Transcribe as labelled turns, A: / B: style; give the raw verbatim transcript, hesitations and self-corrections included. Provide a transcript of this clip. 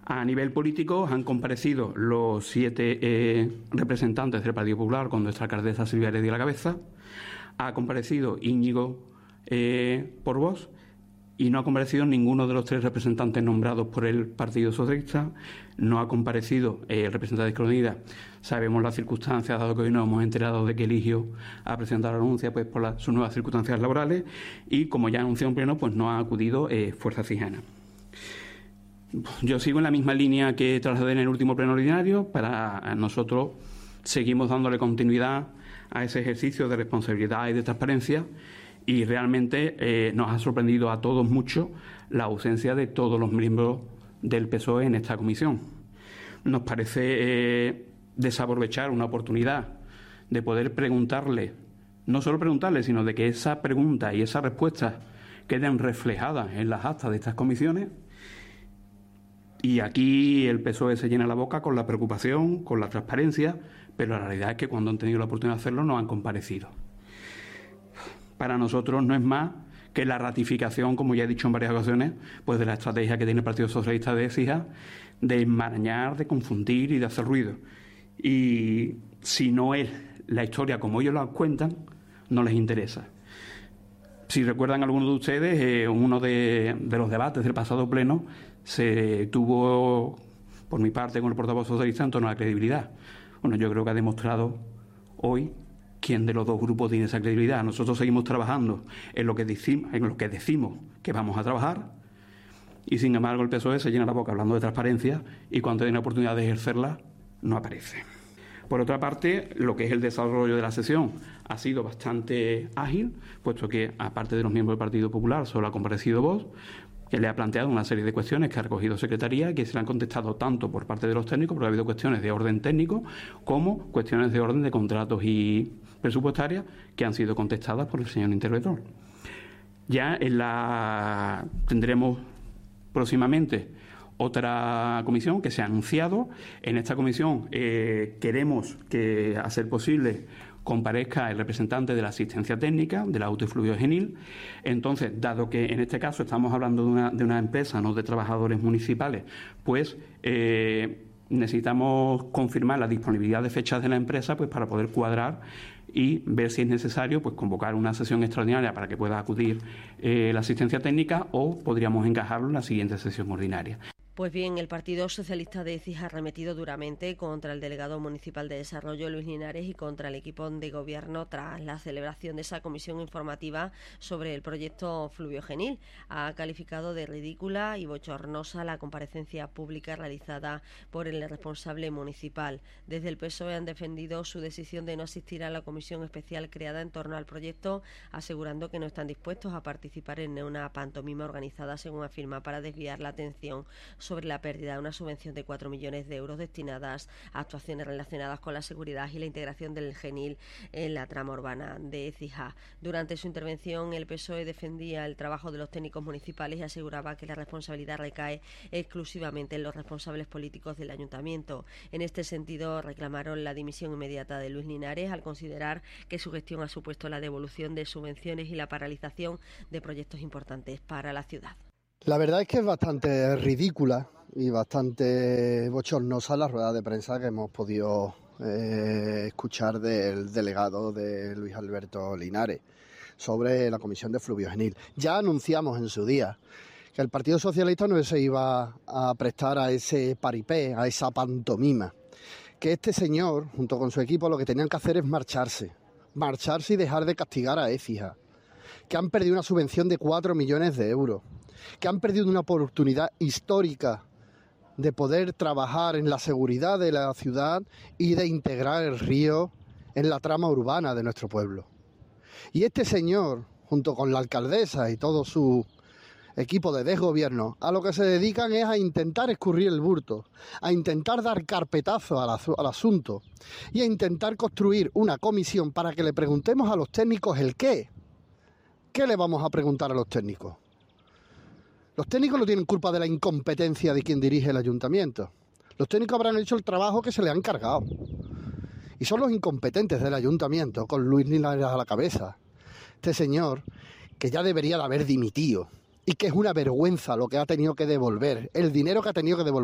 A: A nivel político han comparecido los siete eh, representantes del Partido Popular con nuestra alcaldesa Silvia Heredia a la cabeza. Ha comparecido Íñigo eh, Porvoz y no ha comparecido ninguno de los tres representantes nombrados por el Partido Socialista. No ha comparecido eh, el representante de Izquierda Unida. Sabemos las circunstancias, dado que hoy nos hemos enterado de que Eligio ha presentado la renuncia pues, por la, sus nuevas circunstancias laborales y, como ya anunció en pleno, pues no ha acudido eh, Fuerza Cijana. Yo sigo en la misma línea que trasladé en el último pleno ordinario. Para nosotros seguimos dándole continuidad a ese ejercicio de responsabilidad y de transparencia y realmente eh, nos ha sorprendido a todos mucho la ausencia de todos los miembros del P S O E en esta comisión. Nos parece eh, desaprovechar una oportunidad de poder preguntarle, no solo preguntarle, sino de que esa pregunta y esa respuesta queden reflejadas en las actas de estas comisiones. Y aquí el P S O E se llena la boca con la preocupación, con la transparencia, pero la realidad es que cuando han tenido la oportunidad de hacerlo no han comparecido. Para nosotros no es más que la ratificación, como ya he dicho en varias ocasiones, pues de la estrategia que tiene el Partido Socialista de Écija, de enmarañar, de confundir y de hacer ruido. Y si no es la historia como ellos la cuentan, no les interesa. Si recuerdan algunos de ustedes, eh, uno de, de los debates del pasado pleno se tuvo, por mi parte, con el portavoz socialista en torno a la credibilidad. Bueno, yo creo que ha demostrado hoy quién de los dos grupos tiene esa credibilidad. Nosotros seguimos trabajando en lo que decimos, en lo que decimos que vamos a trabajar, y sin embargo el P S O E se llena la boca hablando de transparencia y cuando tiene la oportunidad de ejercerla no aparece. Por otra parte, lo que es el desarrollo de la sesión ha sido bastante ágil, puesto que, aparte de los miembros del Partido Popular, solo ha comparecido Vox, que le ha planteado una serie de cuestiones que ha recogido Secretaría y que se le han contestado tanto por parte de los técnicos, porque ha habido cuestiones de orden técnico, como cuestiones de orden de contratos y presupuestarias que han sido contestadas por el señor interventor. Ya en la tendremos próximamente otra comisión que se ha anunciado. En esta comisión eh, queremos que, a ser posible, comparezca el representante de la asistencia técnica, de la autofluido genil. Entonces, dado que en este caso estamos hablando de una, de una empresa, no de trabajadores municipales, pues eh, necesitamos confirmar la disponibilidad de fechas de la empresa pues para poder cuadrar y ver si es necesario pues convocar una sesión extraordinaria para que pueda acudir eh, la asistencia técnica, o podríamos encajarlo en la siguiente sesión ordinaria.
B: Pues bien, el Partido Socialista de Écija ha arremetido duramente contra el delegado municipal de Desarrollo, Luis Linares, y contra el equipo de gobierno tras la celebración de esa comisión informativa sobre el proyecto fluviogenil. Ha calificado de ridícula y bochornosa la comparecencia pública realizada por el responsable municipal. Desde el P S O E han defendido su decisión de no asistir a la comisión especial creada en torno al proyecto, asegurando que no están dispuestos a participar en una pantomima organizada, según afirma, para desviar la atención sobre la pérdida de una subvención de cuatro millones de euros destinadas a actuaciones relacionadas con la seguridad y la integración del genil en la trama urbana de Écija. Durante su intervención, el P S O E defendía el trabajo de los técnicos municipales y aseguraba que la responsabilidad recae exclusivamente en los responsables políticos del ayuntamiento. En este sentido, reclamaron la dimisión inmediata de Luis Linares al considerar que su gestión ha supuesto la devolución de subvenciones y la paralización de proyectos importantes para la ciudad.
C: La verdad es que es bastante ridícula y bastante bochornosa la rueda de prensa que hemos podido eh, escuchar del delegado de Luis Alberto Linares sobre la comisión de fluviogenil. Ya anunciamos en su día que el Partido Socialista no se iba a prestar a ese paripé, a esa pantomima, que este señor, junto con su equipo, lo que tenían que hacer es marcharse, marcharse y dejar de castigar a Écija, que han perdido una subvención de cuatro millones de euros, que han perdido una oportunidad histórica de poder trabajar en la seguridad de la ciudad y de integrar el río en la trama urbana de nuestro pueblo. Y este señor, junto con la alcaldesa y todo su equipo de desgobierno, a lo que se dedican es a intentar escurrir el bulto, a intentar dar carpetazo al, al asunto y a intentar construir una comisión para que le preguntemos a los técnicos el qué. ¿Qué le vamos a preguntar a los técnicos? Los técnicos no tienen culpa de la incompetencia de quien dirige el ayuntamiento. Los técnicos habrán hecho el trabajo que se le han encargado. Y son los incompetentes del ayuntamiento, con Luis Linares a la cabeza. Este señor, que ya debería de haber dimitido, y que es una vergüenza lo que ha tenido que devolver, el dinero que ha tenido que devolver.